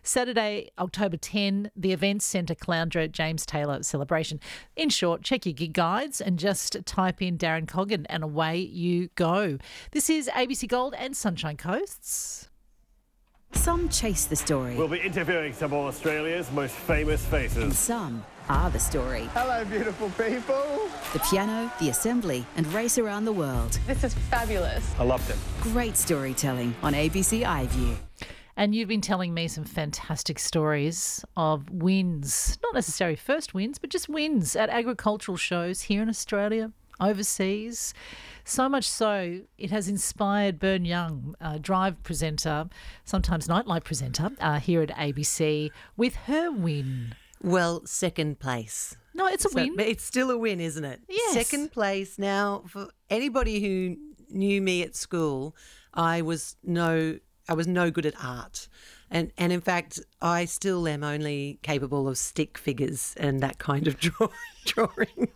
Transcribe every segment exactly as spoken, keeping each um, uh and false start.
Saturday, October tenth, the Events Centre Caloundra James Taylor celebration. In short, check your gig guides and just type in Darren Coggan and away you go. This is A B C Gold and Sunshine Coasts. Some chase the story. We'll be interviewing some of Australia's most famous faces. And some are the story. Hello, beautiful people. The piano, the assembly, and race around the world. This is fabulous. I loved it. Great storytelling on A B C iView. And you've been telling me some fantastic stories of wins, not necessarily first wins, but just wins at agricultural shows here in Australia, overseas. So much so, it has inspired Bern Young, a drive presenter, sometimes nightlife presenter, uh, here at A B C, with her win. Well, second place. No, it's a So win. It's still a win, isn't it? Yes. Second place. Now, for anybody who knew me at school, I was no, I was no good at art. And, and in fact, I still am only capable of stick figures and that kind of draw, drawing.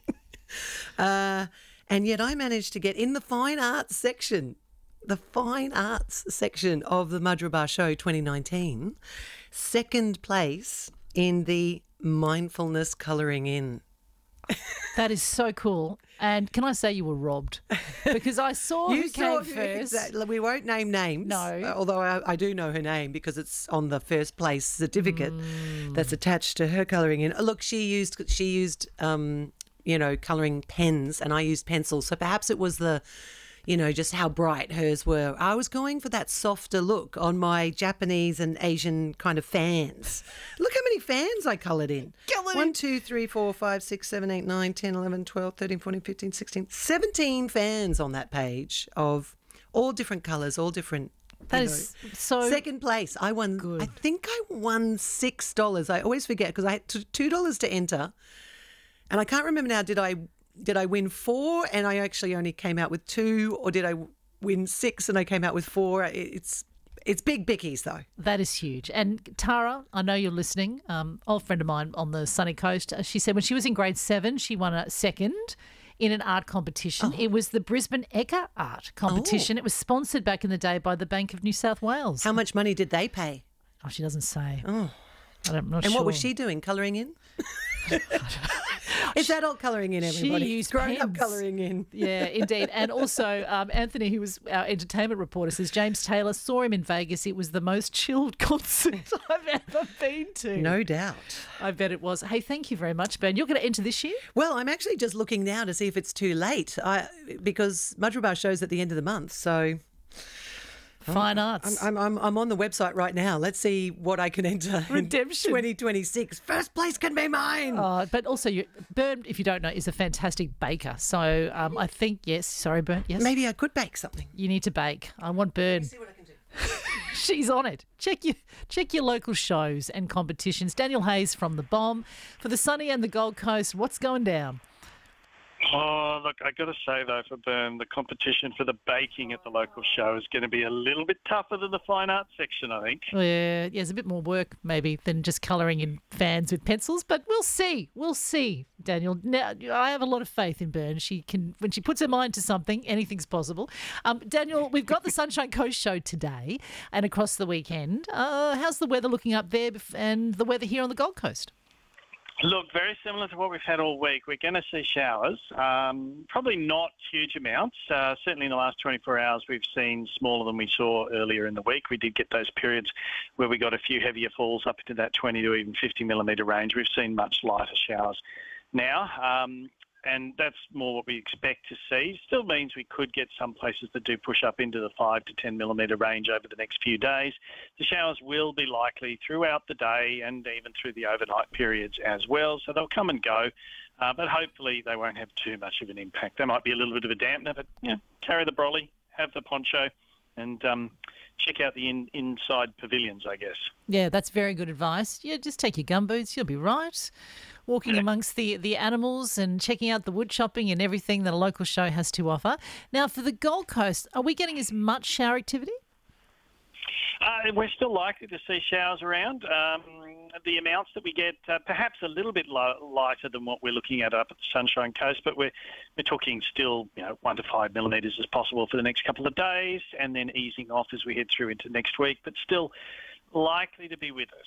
uh, and yet I managed to get in the fine arts section, the fine arts section of the Madrabar Show twenty nineteen, second place in the mindfulness colouring in. That is so cool. And can I say you were robbed? Because I saw who came first. Exactly. We won't name names. No. uh, although I, I do know her name because it's on the first place certificate Mm. that's attached to her colouring in. Look, she used she used um, you know, colouring pens and I used pencils. So perhaps it was the, you know, just how bright hers were. I was going for that softer look on my Japanese and Asian kind of fans. Look how many fans I coloured in. one, two, three, four, five, six, seven, eight, nine, ten, eleven, twelve, thirteen, fourteen, fifteen, sixteen, seventeen fans on that page of all different colours, all different. That you is know. so Second place. I won, good. I think I won six dollars. I always forget because I had t- two dollars to enter. And I can't remember now, did I did I win four and I actually only came out with two, or did I win six and I came out with four? It's it's big bickies though. That is huge. And Tara, I know you're listening, um, old friend of mine on the sunny coast, uh, she said when she was in grade seven, she won a second in an art competition. Oh. It was the Brisbane Ekka Art Competition. Oh. It was sponsored back in the day by the Bank of New South Wales. How much money did they pay? Oh, she doesn't say. Oh. I don't, I'm not And sure. what was she doing? Colouring in? It's adult colouring in, everybody. She used Grown up pens. colouring in. Yeah, indeed. And also, um, Anthony, who was our entertainment reporter, says James Taylor saw him in Vegas. It was the most chilled concert I've ever been to. No doubt. I bet it was. Hey, thank you very much, Ben. You're going to enter this year? Well, I'm actually just looking now to see if it's too late I, because Madrabar show's at the end of the month. So Fine arts. I'm, I'm, I'm on the website right now. Let's see what I can enter Redemption. in twenty twenty-six. First place can be mine. Oh, but also, you, Bern, if you don't know, is a fantastic baker. So um, I think, yes, sorry, Bern, yes. Maybe I could bake something. You need to bake. I want Bern. See what I can do. She's on it. Check your check your local shows and competitions. Daniel Hayes from The Bomb. For the Sunny and the Gold Coast, what's going down? Oh, look, I got to say, though, for Bern, the competition for the baking at the local show is going to be a little bit tougher than the fine arts section, I think. Yeah, yeah, there's a bit more work maybe than just colouring in fans with pencils, but we'll see. We'll see, Daniel. Now, I have a lot of faith in Bern. She can, when she puts her mind to something, anything's possible. Um, Daniel, we've got the Sunshine Coast show today and across the weekend. Uh, how's the weather looking up there and the weather here on the Gold Coast? Look, very similar to what we've had all week. We're going to see showers, um, probably not huge amounts. Uh, certainly in the last twenty-four hours, we've seen smaller than we saw earlier in the week. We did get those periods where we got a few heavier falls up into that twenty to even fifty millimetre range. We've seen much lighter showers now, um, and that's more what we expect to see. Still means we could get some places that do push up into the five to ten millimetre range over the next few days. The showers will be likely throughout the day and even through the overnight periods as well, so they'll come and go, uh, but hopefully they won't have too much of an impact. There might be a little bit of a dampener, but you know, carry the brolly, have the poncho, and um, check out the in, inside pavilions, I guess. Yeah, that's very good advice. Yeah, just take your gumboots, you'll be right. Walking amongst the, the animals and checking out the wood chopping and everything that a local show has to offer. Now, for the Gold Coast, are we getting as much shower activity? Uh, we're still likely to see showers around. Um, the amounts that we get, uh, perhaps a little bit lo- lighter than what we're looking at up at the Sunshine Coast, but we're we're talking still, you know, one to five millimetres as possible for the next couple of days, and then easing off as we head through into next week. But still likely to be with us.